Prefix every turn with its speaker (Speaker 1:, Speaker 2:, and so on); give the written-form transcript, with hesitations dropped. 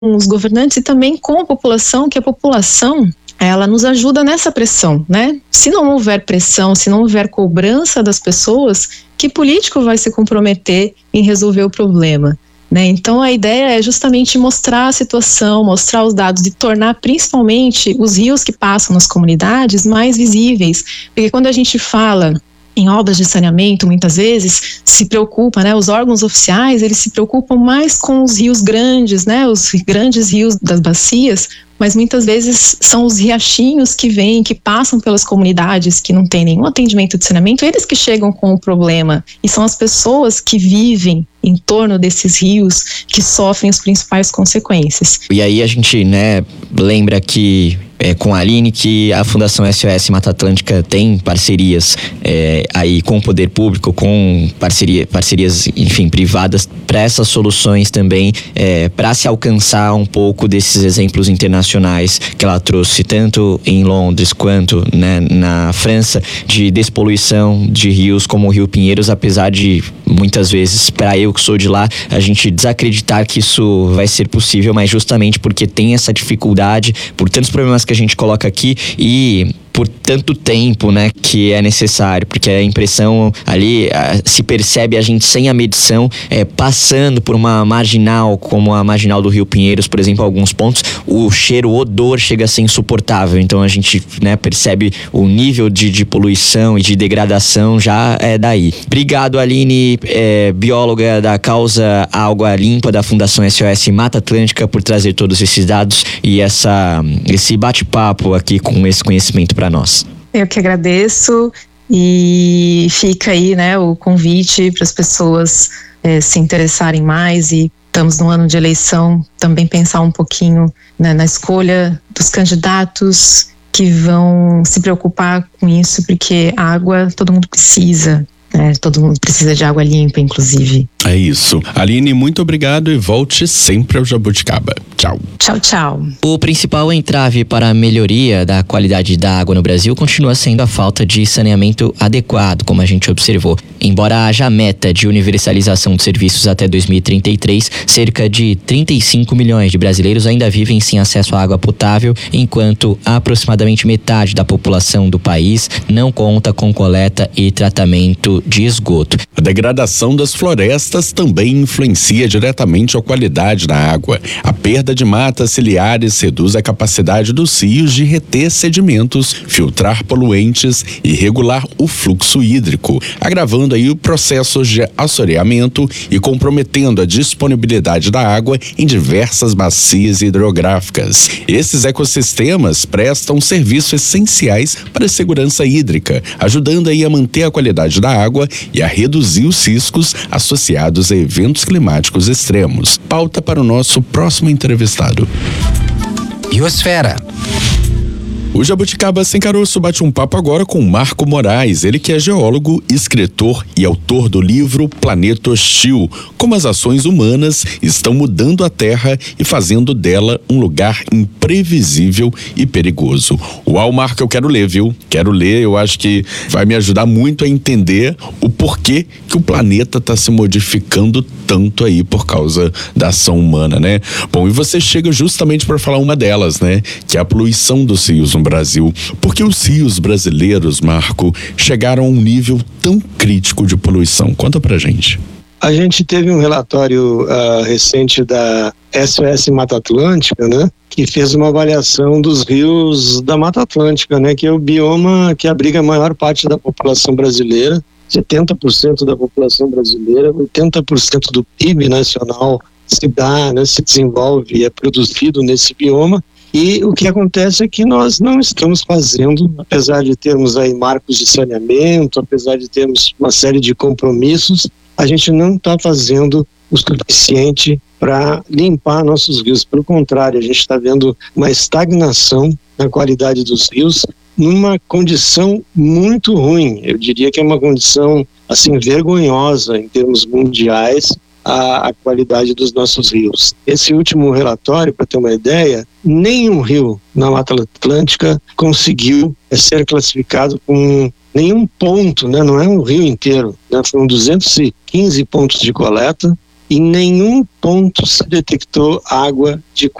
Speaker 1: os governantes e também com a população, que a população ela nos ajuda nessa pressão, né? Se não houver pressão, se não houver cobrança das pessoas, que político vai se comprometer em resolver o problema? Né? Então a ideia é justamente mostrar a situação, mostrar os dados e tornar principalmente os rios que passam nas comunidades mais visíveis, porque quando a gente fala em obras de saneamento, muitas vezes se preocupa, né? Os órgãos oficiais, eles se preocupam mais com os rios grandes, né? Os grandes rios das bacias, mas muitas vezes são os riachinhos que vêm, que passam pelas comunidades que não têm nenhum atendimento de saneamento, eles que chegam com o problema, e são as pessoas que vivem em torno desses rios que sofrem as principais consequências.
Speaker 2: E aí a gente, né, lembra que com a Aline, que a Fundação SOS Mata Atlântica tem parcerias aí com o poder público, com parcerias, enfim, privadas, para essas soluções também, para se alcançar um pouco desses exemplos internacionais que ela trouxe, tanto em Londres quanto, né, na França, de despoluição de rios como o Rio Pinheiros, apesar de muitas vezes, para eu que sou de lá, a gente desacreditar que isso vai ser possível, mas justamente porque tem essa dificuldade, por tantos problemas que a gente coloca aqui e por tanto tempo, né, que é necessário, porque a impressão ali se percebe a gente sem a medição, passando por uma marginal, como a marginal do Rio Pinheiros, por exemplo, alguns pontos, o cheiro, o odor chega a ser insuportável, então a gente, né, percebe o nível de poluição e de degradação já é daí. Obrigado, Aline, bióloga da causa Água Limpa da Fundação SOS Mata Atlântica, por trazer todos esses dados e esse bate-papo aqui com esse conhecimento para nós.
Speaker 1: Eu que agradeço, e fica aí, né, o convite para as pessoas se interessarem mais, e estamos no ano de eleição, também pensar um pouquinho, né, na escolha dos candidatos que vão se preocupar com isso, porque água todo mundo precisa. Todo mundo precisa de água limpa, inclusive.
Speaker 3: É isso. Aline, muito obrigado e volte sempre ao Jabuticaba. Tchau.
Speaker 1: Tchau, tchau.
Speaker 2: O principal entrave para a melhoria da qualidade da água no Brasil continua sendo a falta de saneamento adequado, como a gente observou. Embora haja meta de universalização de serviços até 2033, cerca de 35 milhões de brasileiros ainda vivem sem acesso à água potável, enquanto aproximadamente metade da população do país não conta com coleta e tratamento de esgoto.
Speaker 3: A degradação das florestas também influencia diretamente a qualidade da água. A perda de matas ciliares reduz a capacidade dos rios de reter sedimentos, filtrar poluentes e regular o fluxo hídrico, agravando aí o processo de assoreamento e comprometendo a disponibilidade da água em diversas bacias hidrográficas. Esses ecossistemas prestam serviços essenciais para a segurança hídrica, ajudando aí a manter a qualidade da água e a reduzir os riscos associados a eventos climáticos extremos. Pauta para o nosso próximo entrevistado.
Speaker 4: Biosfera.
Speaker 3: O Jabuticaba Sem Caroço bate um papo agora com Marco Moraes, ele que é geólogo, escritor e autor do livro Planeta Hostil, como as ações humanas estão mudando a Terra e fazendo dela um lugar imprevisível e perigoso. Uau, Marco, eu quero ler, viu? Quero ler, eu acho que vai me ajudar muito a entender o porquê que o planeta está se modificando tanto aí por causa da ação humana, né? Bom, e você chega justamente para falar uma delas, né? Que é a poluição dos rios no Brasil. Por que os rios brasileiros, Marco, chegaram a um nível tão crítico de poluição? Conta pra gente.
Speaker 5: A gente teve um relatório recente da SOS Mata Atlântica, né? Que fez uma avaliação dos rios da Mata Atlântica, né? Que é o bioma que abriga a maior parte da população brasileira. 70% da população brasileira, 80% do PIB nacional se dá, né, se desenvolve e é produzido nesse bioma. E o que acontece é que nós não estamos fazendo, apesar de termos aí marcos de saneamento, apesar de termos uma série de compromissos, a gente não está fazendo o suficiente para limpar nossos rios. Pelo contrário, a gente está vendo uma estagnação na qualidade dos rios, numa condição muito ruim. Eu diria que é uma condição assim vergonhosa em termos mundiais, a qualidade dos nossos rios. Esse último relatório, para ter uma ideia, nenhum rio na Mata Atlântica conseguiu ser classificado com nenhum ponto, né? Não é um rio inteiro, né? Foram 215 pontos de coleta em nenhum ponto se detectou água de